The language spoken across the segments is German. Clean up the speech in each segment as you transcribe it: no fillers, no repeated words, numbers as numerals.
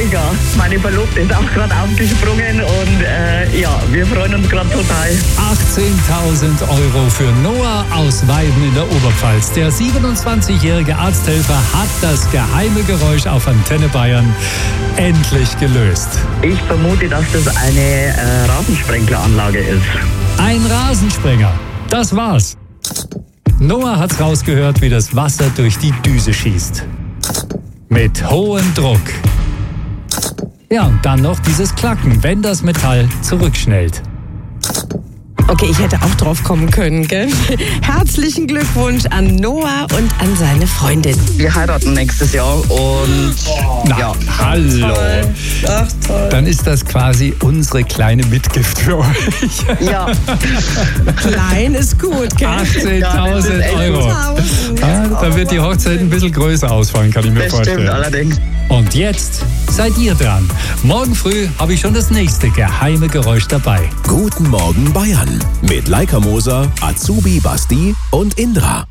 mega. Meine Verlobte ist auch gerade aufgesprungen und wir freuen uns gerade total. 18.000 Euro für Noah aus Weiden in der Oberpfalz. Der 27-jährige Arzthelfer hat das geheime Geräusch auf Antenne Bayern endlich gelöst. Ich vermute, dass das eine Rasensprenkleranlage ist. Ein Rasensprenger. Das war's. Noah hat's rausgehört, wie das Wasser durch die Düse schießt. Mit hohem Druck. Ja, und dann noch dieses Klacken, wenn das Metall zurückschnellt. Okay, ich hätte auch drauf kommen können, gell? Herzlichen Glückwunsch an Noah und an seine Freundin. Wir heiraten nächstes Jahr und Hallo. Ach, toll. Dann ist das quasi unsere kleine Mitgift für euch. ja. Klein ist gut, gell? 18.000 Euro. Da wird die Hochzeit ein bisschen größer ausfallen, kann ich mir Das vorstellen. stimmt allerdings. Und jetzt seid ihr dran. Morgen früh habe ich schon das nächste geheime Geräusch dabei. Guten Morgen Bayern mit Leica Moser, Azubi Basti und Indra.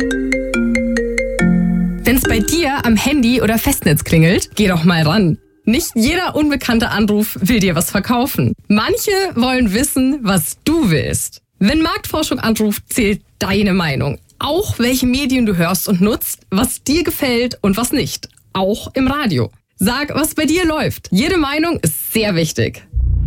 Wenn's bei dir am Handy oder Festnetz klingelt, geh doch mal ran. Nicht jeder unbekannte Anruf will dir was verkaufen. Manche wollen wissen, was du willst. Wenn Marktforschung anruft, zählt deine Meinung. Auch welche Medien du hörst und nutzt, was dir gefällt und was nicht. Auch im Radio. Sag, was bei dir läuft. Jede Meinung ist sehr wichtig.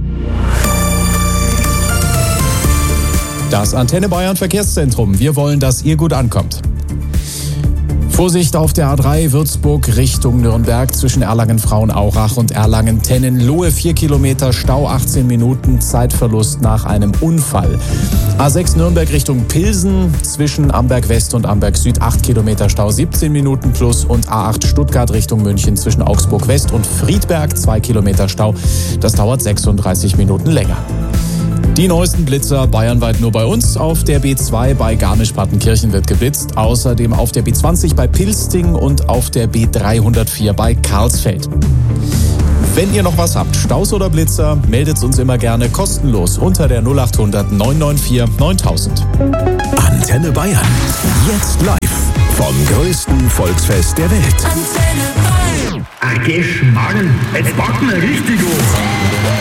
Das Antenne Bayern Verkehrszentrum. Wir wollen, dass ihr gut ankommt. Vorsicht auf der A3 Würzburg Richtung Nürnberg zwischen Erlangen-Frauenaurach und Erlangen-Tennenlohe. 4 Kilometer Stau, 18 Minuten Zeitverlust nach einem Unfall. A6 Nürnberg Richtung Pilsen zwischen Amberg West und Amberg Süd. 8 Kilometer Stau, 17 Minuten plus. Und A8 Stuttgart Richtung München zwischen Augsburg West und Friedberg. 2 Kilometer Stau. Das dauert 36 Minuten länger. Die neuesten Blitzer bayernweit nur bei uns. Auf der B2 bei Garmisch-Partenkirchen wird geblitzt. Außerdem auf der B20 bei Pilsting und auf der B304 bei Karlsfeld. Wenn ihr noch was habt, Staus oder Blitzer, meldet uns immer gerne kostenlos unter der 0800 994 9000. Antenne Bayern. Jetzt live vom größten Volksfest der Welt. Ach, Geschmarrn, jetzt packen wir richtig hoch.